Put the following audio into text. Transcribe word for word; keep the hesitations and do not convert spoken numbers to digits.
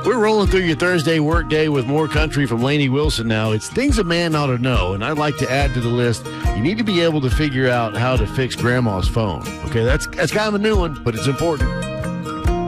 We're rolling through your Thursday workday with more country from Lainey Wilson now. It's things a man ought to know, and I'd like to add to the list, you need to be able to figure out how to fix grandma's phone. Okay, that's, that's kind of a new one, but it's important.